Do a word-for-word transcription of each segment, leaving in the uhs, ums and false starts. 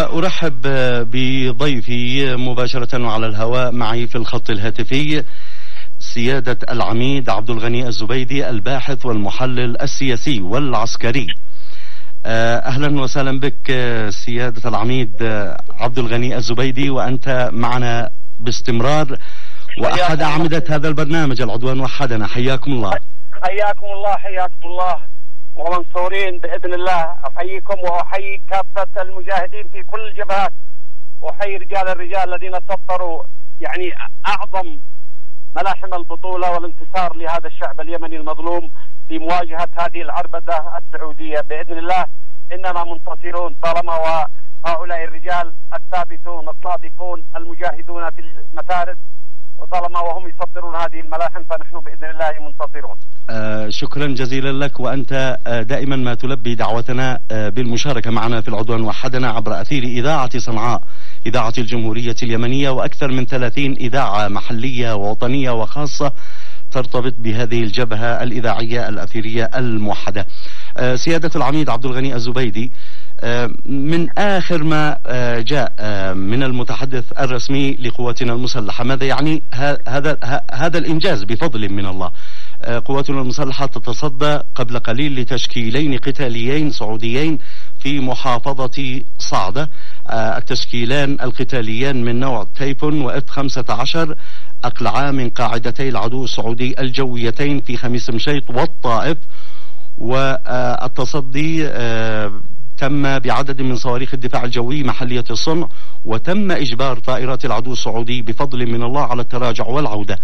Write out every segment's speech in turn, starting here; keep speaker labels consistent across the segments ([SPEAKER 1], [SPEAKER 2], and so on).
[SPEAKER 1] وأرحب بضيفي مباشرة وعلى الهواء معي في الخط الهاتفي سيادة العميد عبد الغني الزبيدي، الباحث والمحلل السياسي والعسكري. أهلا وسهلا بك سيادة العميد عبد الغني الزبيدي، وأنت معنا باستمرار وأحد أعمدة هذا البرنامج العدوان وحدنا. حياكم الله.
[SPEAKER 2] حياكم الله حياكم الله ومنصورين بإذن الله. أحييكم وأحيي كافة المجاهدين في كل الجبهات، وأحيي رجال الرجال الذين سطروا يعني أعظم ملاحم البطولة والانتصار لهذا الشعب اليمني المظلوم في مواجهة هذه العربدة السعودية. بإذن الله إننا منتصرون طالما وهؤلاء الرجال الثابتون الصادقون المجاهدون في المفارس، وطالما وهم يسطرون هذه الملاحم فنحن بإذن الله منتصرون.
[SPEAKER 1] آه شكرا جزيلا لك، وأنت آه دائما ما تلبي دعوتنا آه بالمشاركة معنا في العدوان وحدنا عبر أثير إذاعة صنعاء، إذاعة الجمهورية اليمنية، وأكثر من ثلاثين إذاعة محلية ووطنية وخاصة ترتبط بهذه الجبهة الإذاعية الأثيرية الموحدة. آه سيادة العميد عبد الغني الزبيدي، آه من آخر ما آه جاء آه من المتحدث الرسمي لقواتنا المسلحة، ماذا يعني هذا هذا الإنجاز؟ بفضل من الله قواتنا المسلحة تتصدى قبل قليل لتشكيلين قتاليين سعوديين في محافظة صعدة، التشكيلان القتاليان من نوع تايفون وإف خمسة عشر أقلعا من قاعدتي العدو السعودي الجويتين في خميس مشيط والطائف، والتصدي تم بعدد من صواريخ الدفاع الجوي محلية الصنع، وتم إجبار طائرات العدو السعودي بفضل من الله على التراجع والعودة.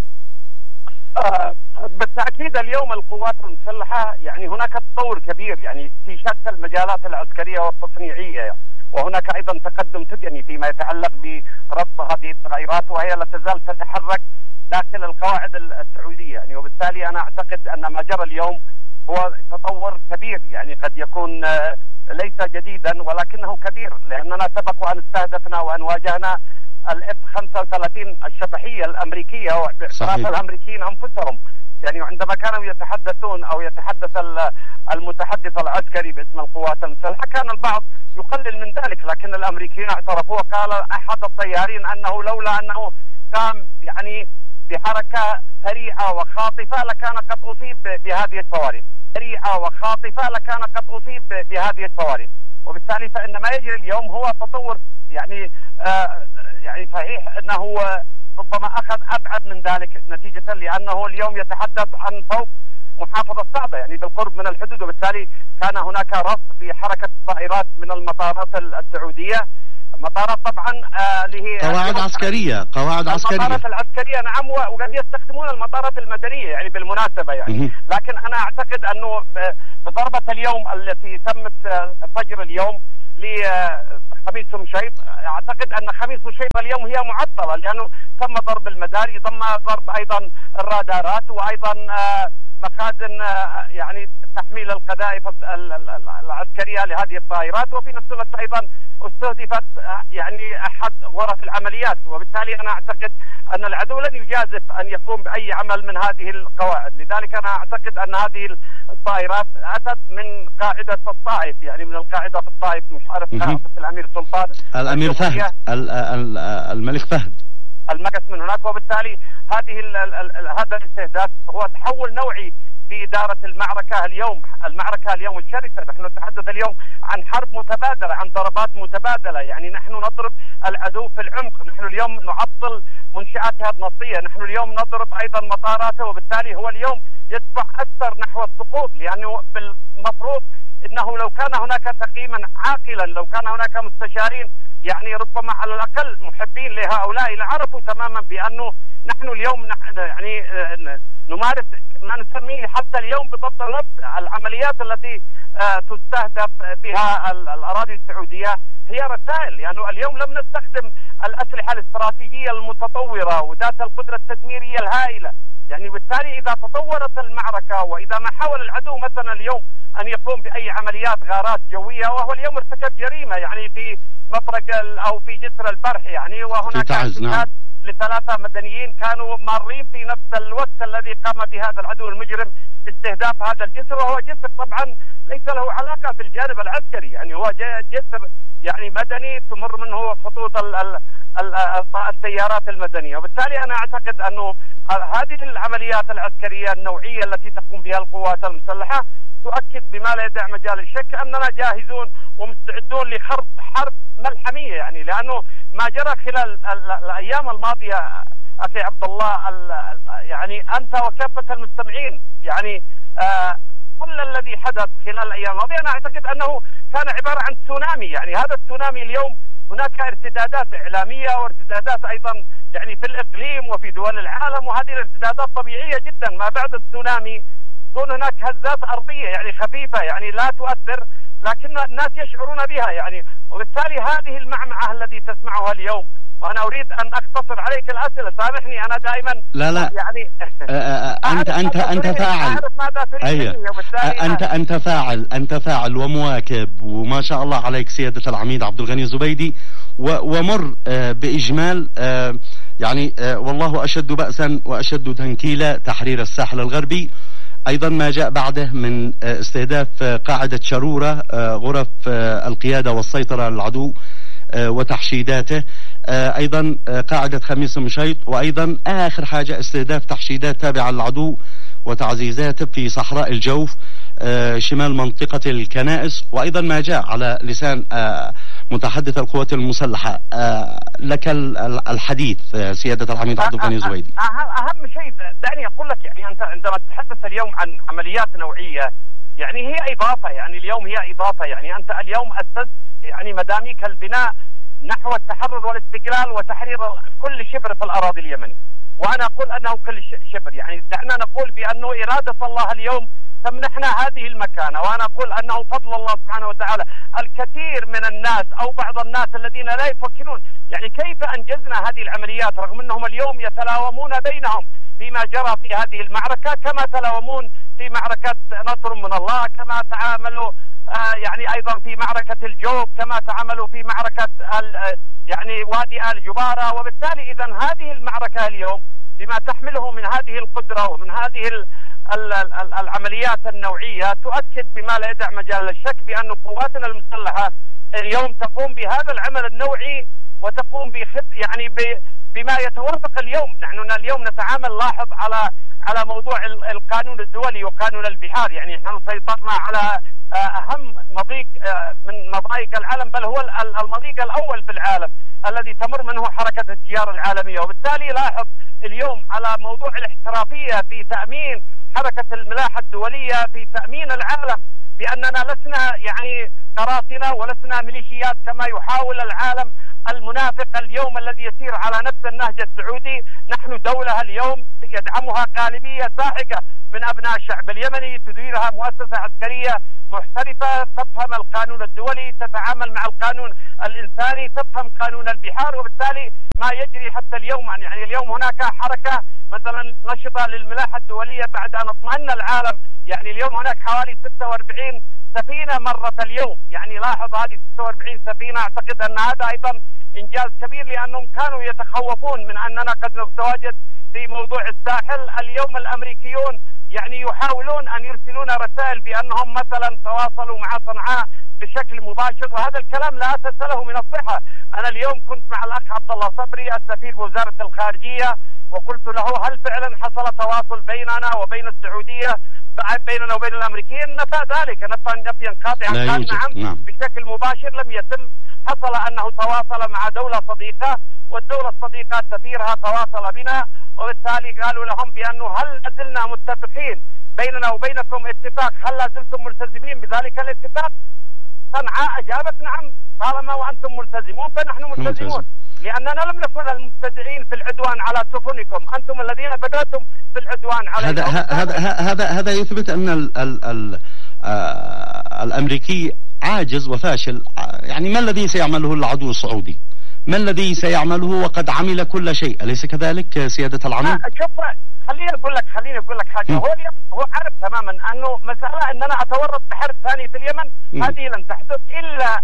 [SPEAKER 2] آه بالتأكيد اليوم القوات المسلحة يعني هناك تطور كبير يعني في شتى المجالات العسكرية والتصنيعية، وهناك أيضا تقدم تقني فيما يتعلق بربط هذه الطائرات، وهي لا تزال تتحرك داخل القواعد السعودية يعني. وبالتالي أنا أعتقد أن ما جرى اليوم هو تطور كبير، يعني قد يكون آه ليس جديدا ولكنه كبير، لأننا سبق وأن استهدفنا وأن واجهنا الاف خمسة وثلاثين الشبحيه الامريكيه واعتراف الامريكيين انفسهم يعني. عندما كانوا يتحدثون او يتحدث المتحدث العسكري باسم القوات المسلحه كان البعض يقلل من ذلك، لكن الامريكيين اعترفوا، وقال احد الطيارين انه لولا انه قام يعني بحركه سريعه وخاطفه لكان قد اصيب بهذه الصواريخ، سريعه وخاطفه لكان قد اصيب بهذه الصواريخ. وبالتالي فان ما يجري اليوم هو تطور يعني آه يعني صحيح انه ربما اخذ ابعد من ذلك نتيجه لانه اليوم يتحدث عن فوق محافظه صعبه يعني بالقرب من الحدود، وبالتالي كان هناك رصد في حركه الطائرات من المطارات السعوديه، مطارات طبعا آه اللي هي
[SPEAKER 1] قواعد عسكريه قواعد عسكريه
[SPEAKER 2] المطارات العسكريه نعم، وقد يستخدمون المطارات المدنيه يعني بالمناسبه يعني. لكن انا اعتقد انه بضربه اليوم التي تمت فجر اليوم لخميس مشيط، اعتقد ان خميس مشيط اليوم هي معطله لانه تم ضرب المداري، تم ضرب ايضا الرادارات، وايضا مخازن يعني تحميل القذائف العسكريه لهذه الطائرات، وفي نفس الوقت ايضا استهدفت يعني احد غرف العمليات. وبالتالي انا اعتقد ان العدو لن يجازف ان يقوم باي عمل من هذه القواعد، لذلك انا اعتقد ان هذه الطائرات اتت من قاعده الطائف يعني من القاعده في الطائف، مش عارف في الامير سلطان
[SPEAKER 1] الامير فهد الملك فهد
[SPEAKER 2] المقص من هناك. وبالتالي هذه ال ال هذا الاستهداف هو تحول نوعي في إدارة المعركة اليوم. المعركة اليوم الشرسة، نحن نتحدث اليوم عن حرب متبادلة، عن ضربات متبادلة يعني. نحن نضرب العدو في العمق، نحن اليوم نعطل منشآته النفطية، نحن اليوم نضرب أيضا مطاراته، وبالتالي هو اليوم يدفع أكثر نحو السقوط، لأنه بالمفروض أنه لو كان هناك تقييما عاقلا، لو كان هناك مستشارين يعني ربما على الأقل محبين لهؤلاء لعرفوا تماما بأنه نحن اليوم يعني نمارس ما نسميه حتى اليوم بضبط النفس. العمليات التي تستهدف بها الأراضي السعودية هي رسائل، لأنه يعني اليوم لم نستخدم الأسلحة الاستراتيجية المتطورة وذات القدرة التدميرية الهائلة يعني. بالتالي إذا تطورت المعركة وإذا ما حاول العدو مثلا اليوم أن يقوم بأي عمليات غارات جوية، وهو اليوم ارتكب جريمة يعني في مفرق أو في جسر البرح يعني، وهناك
[SPEAKER 1] نعم.
[SPEAKER 2] لثلاثة مدنيين كانوا مارين في نفس الوقت الذي قام بهذا العدو المجرم باستهداف هذا الجسر، وهو جسر طبعا ليس له علاقة بالجانب العسكري، يعني هو جسر يعني مدني تمر منه خطوط ال ال ال السيارات المدنية. وبالتالي أنا أعتقد أنه هذه العمليات العسكرية النوعية التي تقوم بها القوات المسلحة تؤكد بما لا يدع مجال الشك أننا جاهزون ومستعدون لخرب حرب ملحمية، يعني لأنه ما جرى خلال الأيام الماضية أخي عبد الله يعني أنت وكافة المستمعين يعني آه كل الذي حدث خلال الأيام الماضية أنا أعتقد أنه كان عبارة عن تسونامي. يعني هذا التسونامي اليوم هناك ارتدادات إعلامية وارتدادات أيضا يعني في الإقليم وفي دول العالم، وهذه الارتدادات طبيعية جدا. ما بعد التسونامي تكون هناك هزات أرضية يعني خفيفة يعني لا تؤثر، لكن الناس يشعرون بها يعني. وبالتالي هذه المعمعة التي تسمعها اليوم، وأنا أريد أن أقتصر عليك الأسئلة، سامحني أنا دائما
[SPEAKER 1] لا لا
[SPEAKER 2] يعني
[SPEAKER 1] أنت أنت أنت فاعل أيوة. أنت أنت فاعل أنت فاعل ومواكب، وما شاء الله عليك سيادة العميد عبد الغني الزبيدي. ومر بإجمال يعني والله أشد بأسا وأشد تنكيلا تحرير الساحل الغربي، أيضا ما جاء بعده من استهداف قاعدة شرورة غرف القيادة والسيطرة للعدو وتحشيداته، أيضا قاعدة خميس مشيط، وأيضا آخر حاجة استهداف تحشيدات تابعة للعدو وتعزيزاته في صحراء الجوف شمال منطقة الكنائس، وأيضا ما جاء على لسان متحدث القوات المسلحة. لك الحديث سيادة العميد عبد الغني الزبيدي.
[SPEAKER 2] أهم شيء دعني أقول لك يعني أنت عندما تتحدث اليوم عن عمليات نوعية يعني هي إضافة، يعني اليوم هي إضافة، يعني أنت اليوم أسست يعني مداميك البناء نحو التحرر والاستقلال وتحرير كل شبر في الأراضي اليمنية، وأنا أقول أنه كل شبر، يعني دعنا نقول بأنه إرادة الله اليوم تمنحنا هذه المكانة، وأنا أقول أنه فضل الله سبحانه وتعالى. الكثير من الناس أو بعض الناس الذين لا يفكرون يعني كيف أنجزنا هذه العمليات رغم أنهم اليوم يتلاومون بينهم فيما جرى في هذه المعركة، كما تلاومون في معركة نصر من الله، كما تعاملوا آه يعني أيضا في معركة الجوب، كما تعاملوا في معركة يعني وادي آل جبارة. وبالتالي إذا هذه المعركة اليوم بما تحمله من هذه القدرة ومن هذه ال ال ال العمليات النوعية تؤكد بما لا يدع مجال الشك بأن قواتنا المسلحة اليوم تقوم بهذا العمل النوعي وتقوم بخط يعني بما يتوافق اليوم. نحن اليوم نتعامل لاحظ على على موضوع القانون الدولي وقانون البحار، يعني نحن سيطرنا على أهم مضيق من مضايق العالم، بل هو المضيق الأول في العالم الذي تمر منه حركة التجارة العالمية. وبالتالي لاحظ اليوم على موضوع الاحترافية في تأمين حركة الملاحة الدولية في تأمين العالم، بأننا لسنا يعني قراصنة ولسنا ميليشيات كما يحاول العالم المنافق اليوم الذي يسير على نفس النهج السعودي. نحن دولة اليوم يدعمها غالبية ساحقة من أبناء الشعب اليمني، تديرها مؤسسة عسكرية محترفة تفهم القانون الدولي، تتعامل مع القانون الإنساني، تفهم قانون البحار. وبالتالي ما يجري حتى اليوم يعني اليوم هناك حركة مثلا نشطة للملاحة الدولية بعد أن اطمأن العالم، يعني اليوم هناك حوالي ستة وأربعين سفينة مرت اليوم، يعني لاحظ هذه ستة وأربعين سفينة. أعتقد أن هذا أيضا إنجاز كبير لأنهم كانوا يتخوفون من أننا قد نتواجد في موضوع الساحل. اليوم الأمريكيون يعني يحاولون أن يرسلون رسائل بأنهم مثلا تواصلوا مع صنعاء بشكل مباشر، وهذا الكلام لا أساس له من الصحة. أنا اليوم كنت مع الأخ عبد الله صبري السفير بوزارة الخارجية وقلت له هل فعلا حصل تواصل بيننا وبين السعودية بيننا وبين الأمريكيين؟ نفى ذلك، نفى نفيا قاطعا، قال نعم, نعم بشكل مباشر لم يتم. حصل أنه تواصل مع دولة صديقة والدولة الصديقة سفيرها تواصل بنا، وبالتالي قالوا لهم بأنه هل لازلنا متفقين بيننا وبينكم اتفاق، هل لازلتم ملتزمين بذلك الاتفاق؟ صنعاء أجابت نعم طالما وأنتم ملتزمون فنحن ملتزمون، لأننا لم نكن المبتدئين في العدوان على سفنكم، أنتم الذين بدأتم في العدوان علينا.
[SPEAKER 1] هذا هذا هذا هذا يثبت أن ال ال ال آه الأمريكي عاجز وفاشل. يعني ما الذي سيعمله العدو السعودي؟ ما الذي سيعمله وقد عمل كل شيء؟ أليس كذلك سيادة العميد؟
[SPEAKER 2] شوف خليني أقول لك خليني أقول لك حاجة. هو هو عارف تماما أنه مسألة أننا أتورط بحرب ثاني في اليمن م. هذه لن تحدث إلا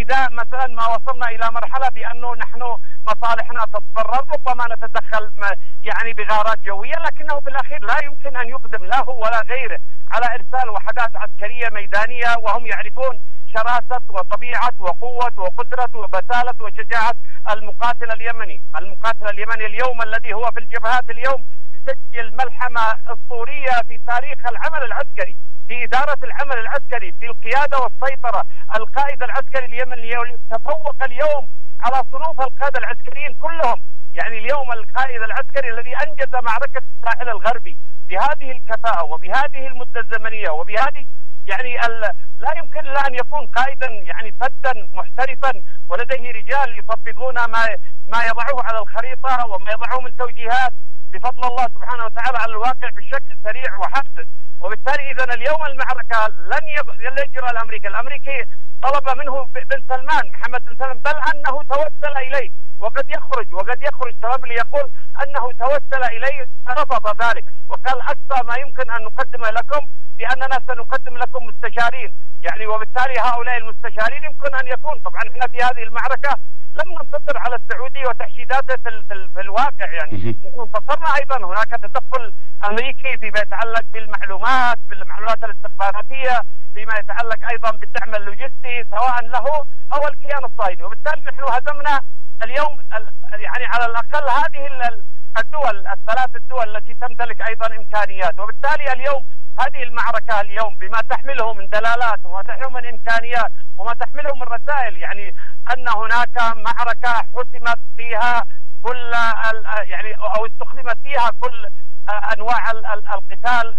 [SPEAKER 2] إذا مثلا ما وصلنا إلى مرحلة بأنه نحن مصالحنا تتضرر ربما نتدخل يعني بغارات جوية، لكنه بالأخير لا يمكن أن يقدم لا هو ولا غيره على إرسال وحدات عسكرية ميدانية وهم يعرفون شراسة وطبيعة وقوة وقدرة وبسالة وشجاعة المقاتل اليمني. المقاتل اليمني اليوم الذي هو في الجبهات اليوم يسجل ملحمة أسطورية في تاريخ العمل العسكري، في إدارة العمل العسكري، في القيادة والسيطرة. القائد العسكري اليمني تفوق اليوم على صنوف القادة العسكريين كلهم. يعني اليوم القائد العسكري الذي أنجز معركة الساحل الغربي بهذه الكفاءة وبهذه المدة الزمنية وبهذه يعني لا يمكن له أن يكون قائدا يعني فدا محترفا ولديه رجال يطبقون ما ما يضعوه على الخريطة وما يضعوه من توجيهات بفضل الله سبحانه وتعالى على الواقع بشكل سريع وحاسم. وبالتالي إذا اليوم المعركة لن يجرى الأمريكي الأمريكي طلب منه بن سلمان محمد بن سلمان بل أنه توسل إليه، وقد يخرج وقد يخرج ترامب يقول أنه توسل إليه رفض ذلك وقال أقصى ما يمكن أن نقدمه لكم بأننا سنقدم لكم مستشارين. يعني وبالتالي هؤلاء المستشارين يمكن أن يكون طبعا احنا في هذه المعركة لم ننتصر على السعودي وتحشيداته في, في, في الواقع. يعني انتصرنا أيضا هناك تدخل أمريكي فيما يتعلق بالمعلومات بالمعلومات الاستخباراتية، فيما يتعلق أيضا بالدعم اللوجستي سواء له أو الكيان الصهيوني. وبالتالي نحن هزمنا اليوم يعني على الأقل هذه الدول الثلاث الدول التي تمتلك أيضا إمكانيات. وبالتالي اليوم هذه المعركة اليوم بما تحمله من دلالات وما تحمله من إمكانيات وما تحمله من رسائل، يعني أن هناك معركة حسمت فيها كل يعني أو استخدمت فيها كل أنواع القتال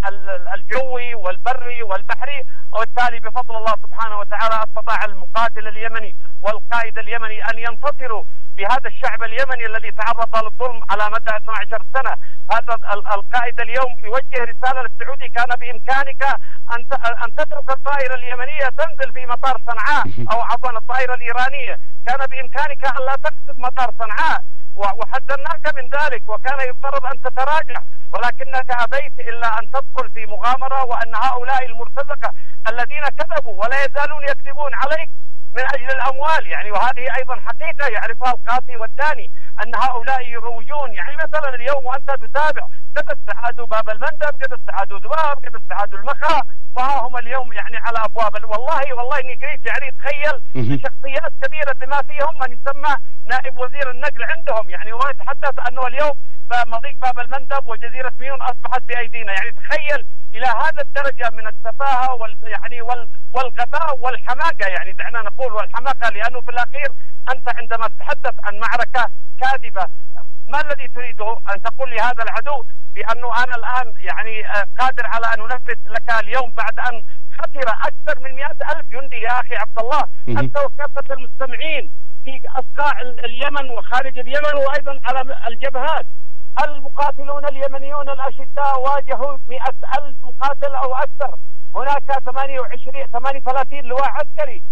[SPEAKER 2] الجوي والبري والبحري. وبالتالي بفضل الله سبحانه وتعالى استطاع المقاتل اليمني والقائد اليمني أن ينتصروا بهذا الشعب اليمني الذي تعرض للظلم على مدى اثنتي عشرة سنة. هذا القائد اليوم يوجه رسالة للسعودي كان بإمكانك أن أن تترك الطائرة اليمنية تنزل في مطار صنعاء أو عفوا الطائرة الإيرانية، كان بإمكانك أن لا تقصف مطار صنعاء وحذرناك من ذلك وكان يفترض أن تتراجع، ولكنك أبيت إلا أن تدخل في مغامرة وأن هؤلاء المرتزقة الذين كذبوا ولا يزالون يكذبون عليك من أجل الأموال. يعني وهذه أيضا حقيقة يعرفها القاسي والداني أن هؤلاء يروجون. يعني مثلا اليوم وأنت تتابع قد استعادوا باب المندب، قد استعادوا ذباب، قد استعادوا المخا، وها هم اليوم يعني على أبواب. والله والله إني قريت يعني تخيل شخصيات كبيرة بما فيهم من يسمى نائب وزير النقل عندهم، يعني وما يتحدث أنه اليوم مضيق باب المندب وجزيرة ميون أصبحت بأيدينا. يعني تخيل إلى هذا الدرجة من السفاهة وال يعني وال والغباء والحماقة، يعني دعنا نقول والحماقة، لأنه في الأخير أنت عندما تتحدث عن معركة كاذبة ما الذي تريده؟ أن تقول لهذا العدو بأنه أنا الآن يعني قادر على أن أنفذ لك اليوم بعد أن خسر أكثر من مئة ألف جندي يا أخي عبد الله. أنت وكافة المستمعين في أصقاع اليمن وخارج اليمن وأيضا على الجبهات المقاتلون اليمنيون الأشداء واجهوا مئة ألف مقاتل أو أكثر. هناك ثمانية وعشرين ثمانية وثلاثين لواء عسكري